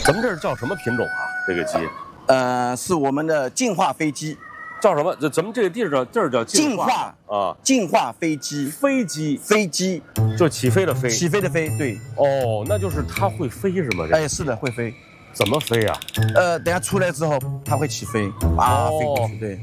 咱们这叫什么品种啊？这个鸡？ 是我们的进化飞机。 叫什么？咱们这个地儿叫进化啊， 进化飞机， 飞机， 飞机就起飞的飞， 起飞的飞，对。 哦，那就是它会飞是吗？ 哎，是的，会飞。 怎么飞啊？ 等下出来之后，它会起飞，飞过去，对。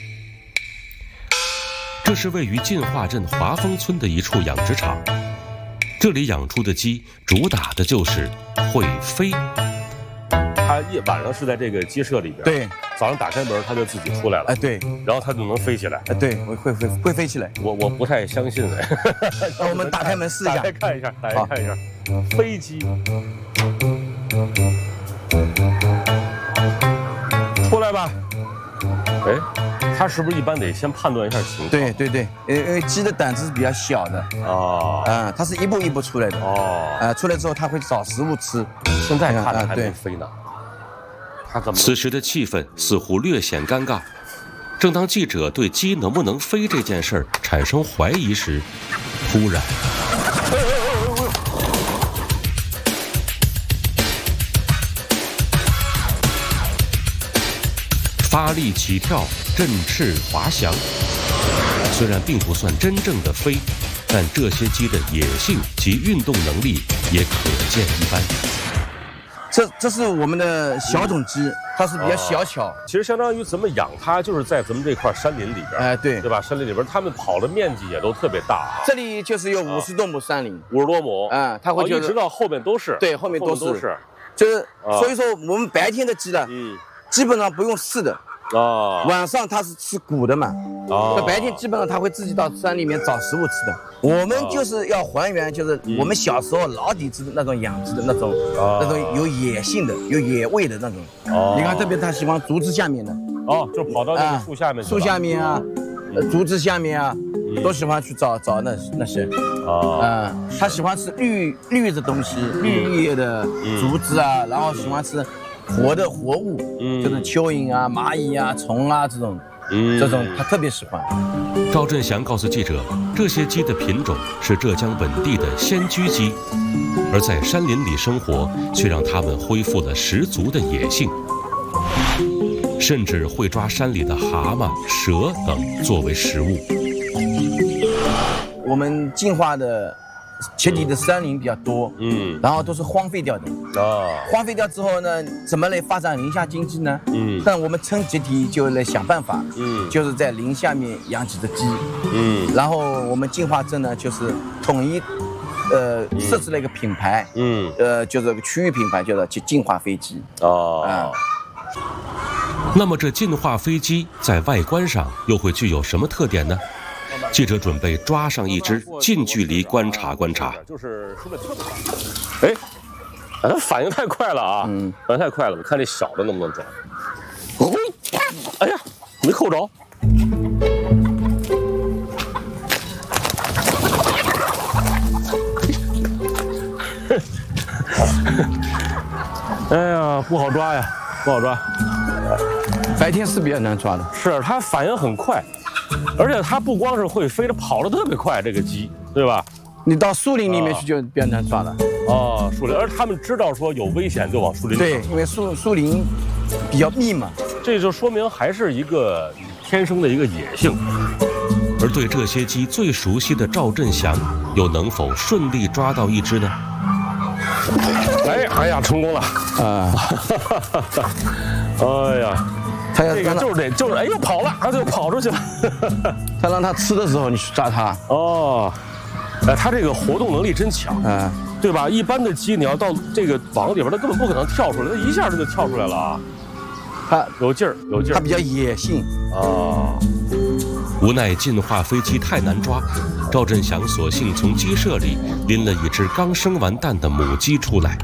这是位于进化镇华丰村的一处养殖场，这里养出的鸡主打的就是会飞。 它晚上是在这个鸡舍里边， 对， 早上打开门它就自己出来了， 哎，对， 然后它就能飞起来， 哎，对，会飞起来。 我不太相信哎， 那我们打开门试一下， 打开看一下，打开看一下，飞机出来吧，哎，它是不是一般得先判断一下情况？ 对对对，因为鸡的胆子是比较小的啊，它是一步一步出来的哦，出来之后它会找食物吃。 现在看着还没飞呢。 此时的气氛似乎略显尴尬。正当记者对鸡能不能飞这件事儿产生怀疑时，突然，发力起跳，振翅滑翔。虽然并不算真正的飞，但这些鸡的野性及运动能力也可见一斑。 这是我们的小种鸡，它是比较小巧。 其实相当于咱们养它，就是在咱们这块山林里边， 哎，对， 对吧？山林里边，它们跑的面积也都特别大啊。 这里就是有50多亩山林 ，50多亩， 它会一直到后面都是， 对，后面都是，就是所以说我们白天的鸡呢，基本上不用饲的。晚上它是吃谷的嘛，白天基本上它会自己到山里面找食物吃的。我们就是要还原，就是我们小时候老底子的那种养殖的那种有野性的、有野味的那种。你看这边它喜欢竹子下面的， 就跑到那个树下面， 树下面啊，竹子下面啊，都喜欢去找那些。它喜欢吃绿的东西，绿叶的竹子啊，然后喜欢吃活物，就是蚯蚓啊、蚂蚁啊、虫啊这种他特别喜欢。 赵振祥告诉记者，这些鸡的品种是浙江本地的仙居鸡，而在山林里生活，却让它们恢复了十足的野性，甚至会抓山里的蛤蟆、蛇等作为食物。 我们进化的前提的山林比较多，然后都是荒废掉的。荒废掉之后呢，怎么来发展林下经济呢？那我们村集体就来想办法，就是在林下面养几只鸡，然后我们进化镇呢，就是统一，设置了一个品牌，就是个区域品牌，叫做进化飞机。 那么这进化飞机在外观上又会具有什么特点呢？记者准备抓上一只，近距离观察观察。 就是说的特别快，它反应太快了啊！反应太快了，我看这小的能不能抓？哎呀，没扣着。哎呀，不好抓呀，不好抓。 白天是比较难抓的， 是它反应很快。而且它不光是会飞，它跑得特别快，这个鸡，对吧？ 你到树林里面去就比较难抓了。 树林，而他们知道说有危险就往树林里。 对，因为树林比较密嘛。 这就说明还是一个天生的一个野性。 而对这些鸡最熟悉的赵振祥，又能否顺利抓到一只呢？ 哎呀，成功了啊！哎呀。 他要这个就是哎又跑了，他就跑出去了。 他让他吃的时候，你去抓他。 他这个活动能力真强，对吧？一般的鸡你要到这个网里边，它根本不可能跳出来，它一下就跳出来了啊。 它有劲儿， 它比较野性无奈进化飞机太难抓，赵振祥索性从鸡舍里拎了一只刚生完蛋的母鸡出来。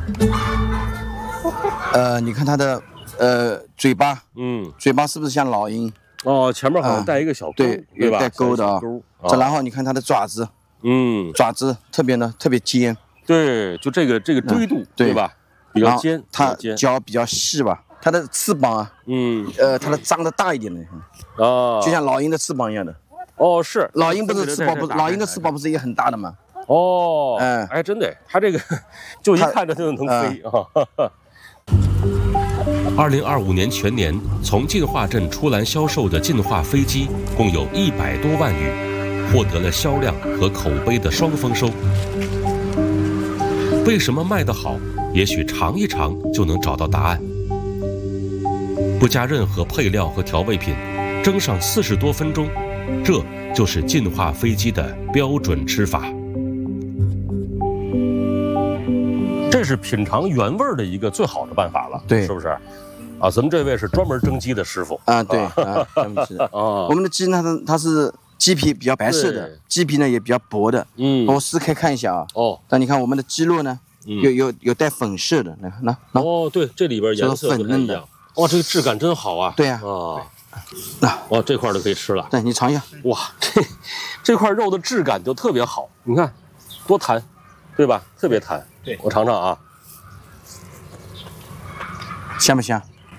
你看它的。嘴巴，嘴巴是不是像老鹰？ 前面好像带一个小钩， 对吧？带钩的啊。然后你看它的爪子，爪子特别尖。 对，就这个锥度，对吧？比较尖。 它脚比较细吧？它的翅膀啊，它的张得大一点的，就像老鹰的翅膀一样的。 是。 老鹰不是翅膀老鹰的翅膀不是也很大的吗？ 哎，真的，它这个就一看着就能飞啊。 2025年全年从进化镇出栏销售的进化飞机共有100多万余，获得了销量和口碑的双丰收。为什么卖得好？也许尝一尝就能找到答案。不加任何配料和调味品，蒸上40多分钟，这就是进化飞机的标准吃法。 这是品尝原味的一个最好的办法了， 对， 是不是？啊，咱们这位是专门蒸鸡的师傅啊，对啊，专门是啊。我们的鸡呢，它是鸡皮比较白色的，鸡皮呢也比较薄的。我撕开看一下啊。哦。但你看我们的鸡肉呢，有带粉色的，那。 哦，对，这里边颜色粉嫩的。 哇，这个质感真好啊。 对呀。 啊。哇，这块就可以吃了。 对，你尝一下。 哇，这块肉的质感就特别好，你看，多弹，对吧？特别弹。对，我尝尝啊。 香不香？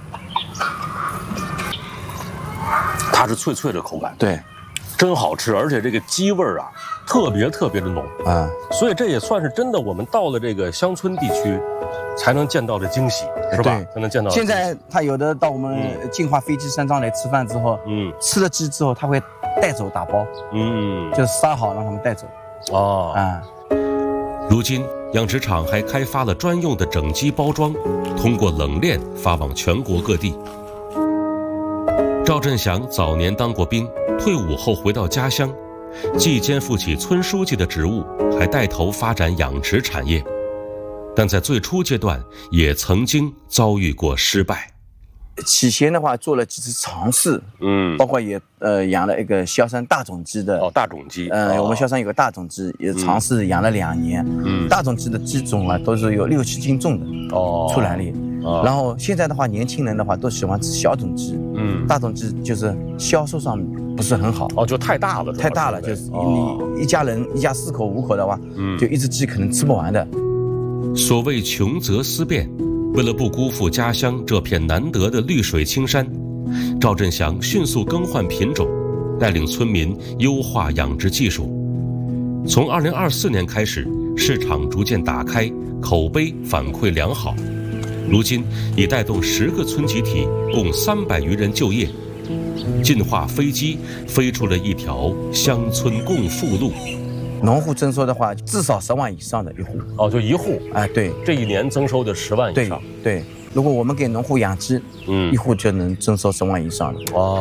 它是脆脆的口感， 对， 真好吃，而且这个鸡味儿啊，特别的浓啊，所以这也算是真的，我们到了这个乡村地区，才能见到的惊喜，是吧？才能见到。 现在他有的到我们进化飞机山庄来吃饭之后，吃了鸡之后，他会带走打包，就是杀好让他们带走。哦，啊。 如今养殖场还开发了专用的整鸡包装，通过冷链发往全国各地。赵振祥早年当过兵，退伍后回到家乡，既肩负起村书记的职务，还带头发展养殖产业。但在最初阶段，也曾经遭遇过失败。 起先的话做了几次尝试，包括也养了一个萧山大种鸡的大种鸡， 我们萧山有个大种鸡，也尝试养了2年，大种鸡的鸡种啊都是有6、7斤重的出栏里，然后现在的话年轻人的话都喜欢吃小种鸡，大种鸡就是销售上不是很好， 就太大了， 就是你一家人一家4口5口的话，就一只鸡可能吃不完的。 所谓穷则思变。为了不辜负家乡这片难得的绿水青山，赵振祥迅速更换品种，带领村民优化养殖技术。从2024年开始，市场逐渐打开，口碑反馈良好。如今已带动10个村集体，共300余人就业。进化飞机飞出了一条乡村共富路。 农户征收的话，至少10万以上的一户。 就一户。哎， 对， 这一年征收的10万以上。 对，如果我们给农户养鸡，一户就能征收10万以上的。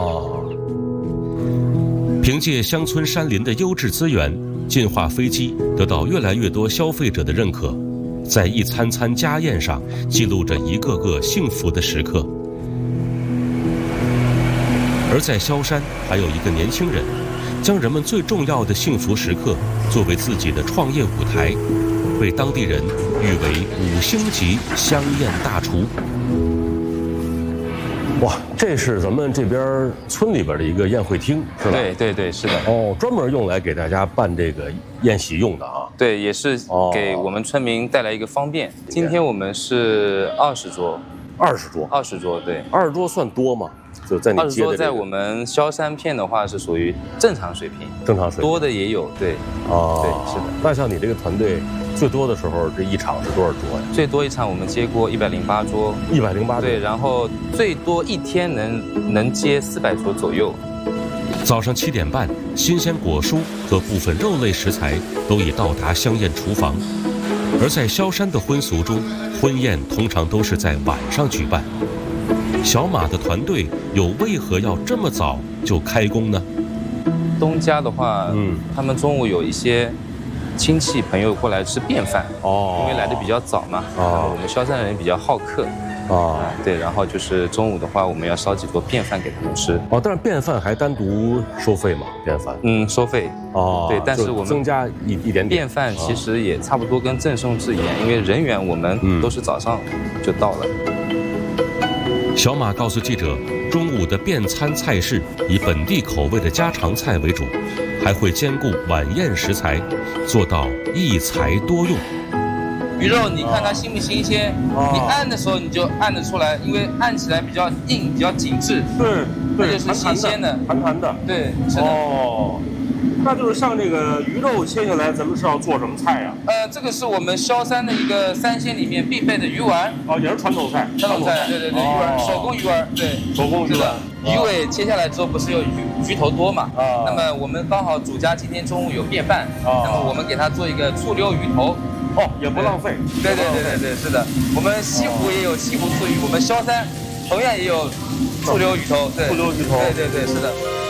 凭借乡村山林的优质资源，进化飞机得到越来越多消费者的认可，在一餐餐家宴上记录着一个个幸福的时刻。而在萧山，还有一个年轻人，将人们最重要的幸福时刻作为自己的创业舞台，被当地人誉为5星级香宴大厨。 哇，这是咱们这边村里边的一个宴会厅，是吧？ 对，是的。 专门用来给大家办这个宴席用的啊。 对，也是给我们村民带来一个方便。今天我们是20桌。20桌，对。 20桌算多吗？就在你接的 20桌在我们萧山片的话是属于正常水平，多的也有，对。对，是的。 那像你这个团队最多的时候，这一场是多少桌呀？ 最多一场我们接过108桌。 108桌。 对，然后最多一天能接400桌左右。 早上7点半，新鲜果蔬和部分肉类食材都已到达香宴厨房。而在萧山的婚俗中，婚宴通常都是在晚上举办。小马的团队又为何要这么早就开工呢？ 东家的话，他们中午有一些亲戚朋友过来吃便饭，因为来的比较早嘛，然后我们萧山人比较好客，对，然后就是中午的话，我们要烧几桌便饭给他们吃。 但是便饭还单独收费吗？便饭？ 收费。对，但是我们增加一点点。 便饭其实也差不多跟赠送制一样，因为人员我们都是早上就到了。 小马告诉记者，中午的便餐菜式以本地口味的家常菜为主，还会兼顾晚宴食材，做到一材多用。 鱼肉你看它新不新鲜，你按的时候你就按得出来，因为按起来比较硬，比较紧致。 对， 就是新鲜的， 弹的。 对，是的。 那就是像这个鱼肉切下来，咱们是要做什么菜呀？ 这个是我们萧山的一个3鲜里面必备的鱼丸。 哦，也是传统菜。 传统菜，对，鱼丸，手工鱼丸，对， 手工是的。鱼尾切下来之后，不是有鱼头多嘛？那么我们刚好主家今天中午有便饭，那么我们给他做一个醋溜鱼头。 哦，也不浪费。 对，是的。我们西湖也有西湖醋鱼，我们萧山同样也有醋溜鱼头。对， 醋溜鱼头。 对，是的。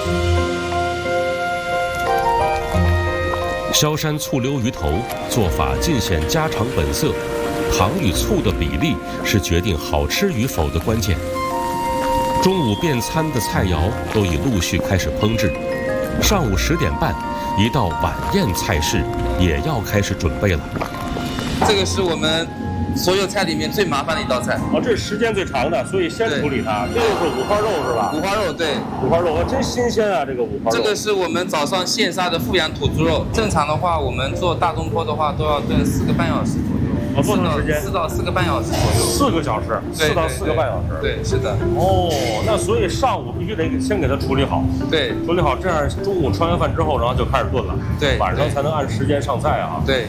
萧山醋溜鱼头做法尽显家常本色，糖与醋的比例是决定好吃与否的关键。中午便餐的菜肴都已陆续开始烹制，上午10点半，一道晚宴菜式也要开始准备了。 这个是我们所有菜里面最麻烦的一道菜。 哦，这是时间最长的，所以先处理它。这就是五花肉是吧？ 五花肉，对， 五花肉真新鲜啊！这个五花肉。 这个是我们早上现杀的富阳土猪肉。正常的话，我们做大东坡的话都要炖4个半小时左右。 做多长时间 ？4到4个半小时左右。 4个小时，4到4个半小时。 对，是的。 哦，那所以上午必须得先给它处理好。 对， 处理好，这样中午吃完饭之后，然后就开始炖了。 对， 晚上才能按时间上菜啊。 对。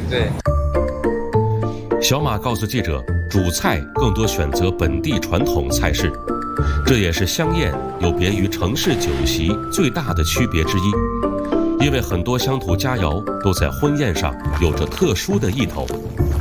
小马告诉记者，主菜更多选择本地传统菜式，这也是湘宴有别于城市酒席最大的区别之一。因为很多乡土佳肴都在婚宴上有着特殊的意头。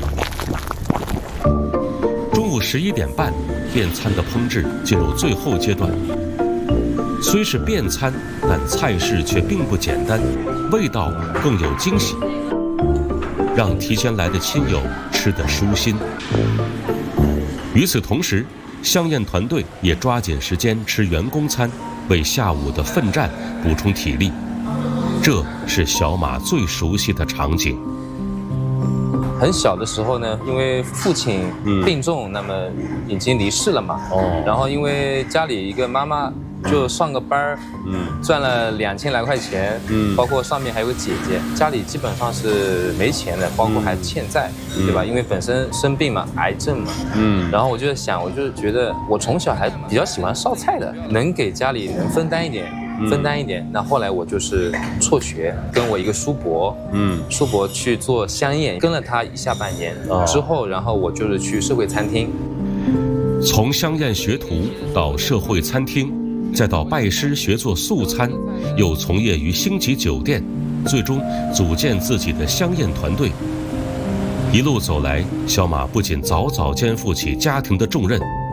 中午11点半，便餐的烹制进入最后阶段。虽是便餐，但菜式却并不简单，味道更有惊喜，让提前来的亲友吃得舒心。与此同时，湘宴团队也抓紧时间吃员工餐，为下午的奋战补充体力。这是小马最熟悉的场景。 很小的时候呢，因为父亲病重，那么已经离世了嘛。然后因为家里一个妈妈就上个班赚了2000来块钱，包括上面还有个姐姐，家里基本上是没钱的，包括还欠债，对吧？因为本身生病嘛，癌症嘛。然后我就想，我就觉得我从小还比较喜欢烧菜的，能给家里人分担一点。那后来我就是辍学，跟我一个叔伯，叔伯去做湘宴，跟了他下半年之后，然后我就是去社会餐厅。 从湘宴学徒到社会餐厅，再到拜师学做素餐，又从业于星级酒店，最终组建自己的湘宴团队。一路走来，小马不仅早早肩负起家庭的重任，